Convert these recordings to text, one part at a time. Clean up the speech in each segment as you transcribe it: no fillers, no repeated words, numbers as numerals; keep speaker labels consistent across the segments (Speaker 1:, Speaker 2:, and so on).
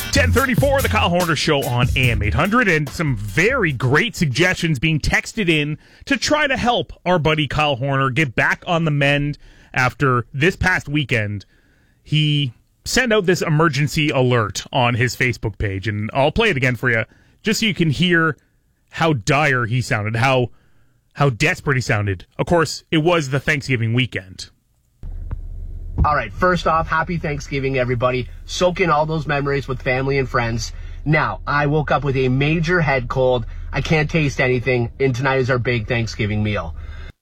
Speaker 1: 10:34, the Kyle Horner Show on AM 800, and some very great suggestions being texted in to try to help our buddy Kyle Horner get back on the mend after this past weekend. He sent out this emergency alert on his Facebook page, and I'll play it again for you just so you can hear how dire he sounded, how desperate he sounded. Of course, it was the Thanksgiving weekend.
Speaker 2: All right, first off, happy Thanksgiving, everybody. Soak in all those memories with family and friends. Now, I woke up with a major head cold. I can't taste anything, and tonight is our big Thanksgiving meal.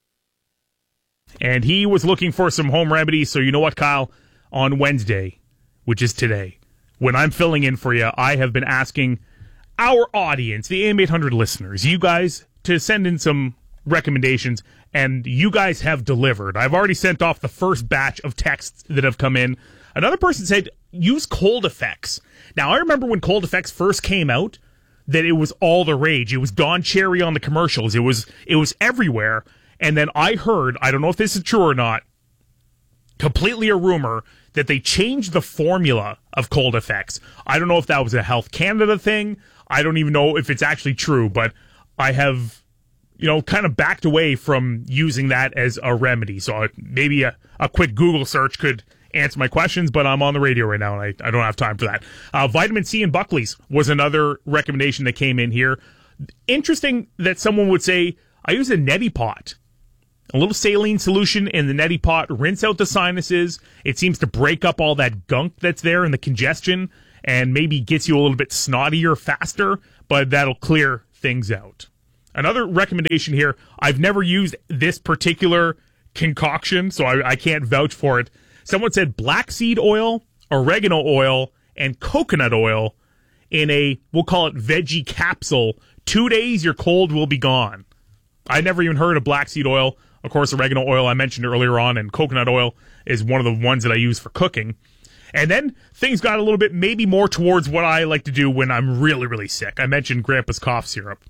Speaker 1: And he was looking for some home remedies, so you know what, Kyle? On Wednesday, which is today, when I'm filling in for you, I have been asking our audience, the AM 800 listeners, you guys, to send in some recommendations, and you guys have delivered. I've already sent off the first batch of texts that have come in. Another person said, use Cold Effects. Now, I remember when Cold Effects first came out, that it was all the rage. It was Don Cherry on the commercials. It was everywhere. And then I heard, I don't know if this is true or not, completely a rumor, that they changed the formula of Cold Effects. I don't know if that was a Health Canada thing. I don't even know if it's actually true, but I have, kind of backed away from using that as a remedy. So maybe a quick Google search could answer my questions, but I'm on the radio right now, and I don't have time for that. Vitamin C in Buckley's was another recommendation that came in here. Interesting that someone would say, I use a neti pot. A little saline solution in the neti pot, rinse out the sinuses. It seems to break up all that gunk that's there and the congestion, and maybe gets you a little bit snottier faster, but that'll clear things out. Another recommendation here, I've never used this particular concoction, so I can't vouch for it. Someone said black seed oil, oregano oil, and coconut oil in a, we'll call it veggie capsule. 2 days, your cold will be gone. I never even heard of black seed oil. Of course, oregano oil I mentioned earlier on, and coconut oil is one of the ones that I use for cooking. And then things got a little bit maybe more towards what I like to do when I'm really, really sick. I mentioned Grandpa's cough syrup.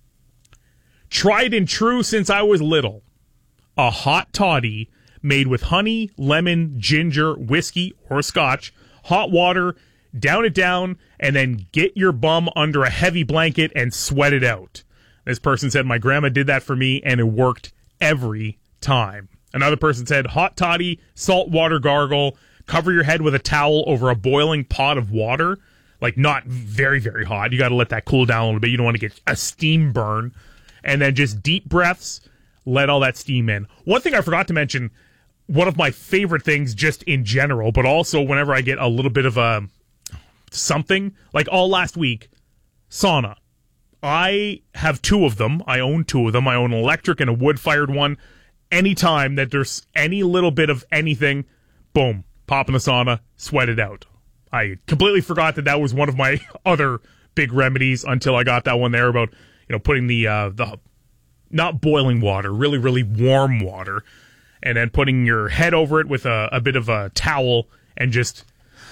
Speaker 1: Tried and true since I was little. A hot toddy made with honey, lemon, ginger, whiskey, or scotch, hot water, down it down, and then get your bum under a heavy blanket and sweat it out. This person said, my grandma did that for me, and it worked every time. Another person said, hot toddy, salt water gargle, cover your head with a towel over a boiling pot of water. Like, not very, very hot. You got to let that cool down a little bit. You don't want to get a steam burn. And then just deep breaths, let all that steam in. One thing I forgot to mention, one of my favorite things just in general, but also whenever I get a little bit of a something, like all last week, sauna. I have two of them. I own two of them. I own an electric and a wood-fired one. Anytime that there's any little bit of anything, boom, pop in the sauna, sweat it out. I completely forgot that was one of my other big remedies until I got that one there about, putting the not boiling water, really, really warm water, and then putting your head over it with a bit of a towel and just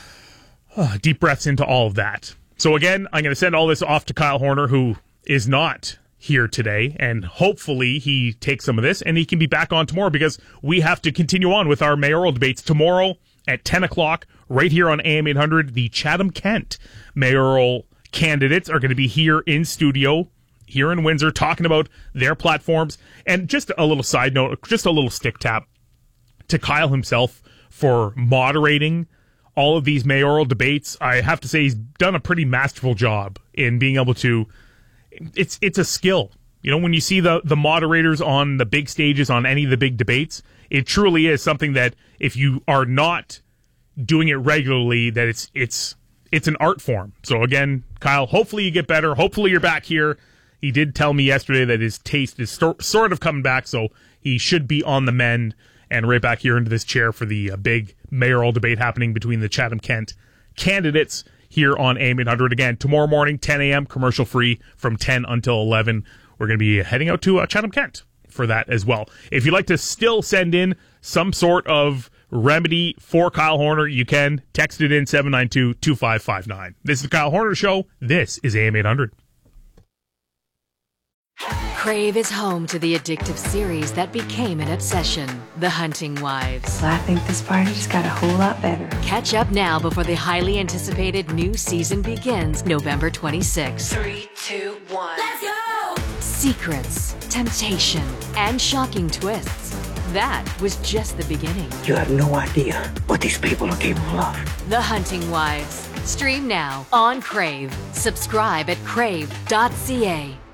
Speaker 1: deep breaths into all of that. So again, I'm going to send all this off to Kyle Horner, who is not here today, and hopefully he takes some of this and he can be back on tomorrow, because we have to continue on with our mayoral debates tomorrow at 10 o'clock right here on AM 800. The Chatham-Kent mayoral candidates are going to be here in studio, here in Windsor, talking about their platforms. And just a little side note, just a little stick tap to Kyle himself for moderating all of these mayoral debates. I have to say he's done a pretty masterful job in being able to, it's a skill. When you see the moderators on the big stages on any of the big debates, it truly is something that if you are not doing it regularly, that it's an art form. So again, Kyle, hopefully you get better. Hopefully you're back here. He did tell me yesterday that his taste is sort of coming back, so he should be on the mend and right back here into this chair for the big mayoral debate happening between the Chatham-Kent candidates here on AM 800. Again, tomorrow morning, 10 a.m., commercial free from 10 until 11. We're going to be heading out to Chatham-Kent for that as well. If you'd like to still send in some sort of remedy for Kyle Horner, you can text it in 792-2559. This is the Kyle Horner Show. This is AM 800.
Speaker 3: Crave is home to the addictive series that became an obsession, The Hunting Wives.
Speaker 4: Well, I think this party just got a whole lot better.
Speaker 3: Catch up now before the highly anticipated new season begins November 26th.
Speaker 4: 3, 2, 1.
Speaker 3: Let's go! Secrets, temptation, and shocking twists. That was just the beginning.
Speaker 5: You have no idea what these people are capable of.
Speaker 3: The Hunting Wives. Stream now on Crave. Subscribe at crave.ca.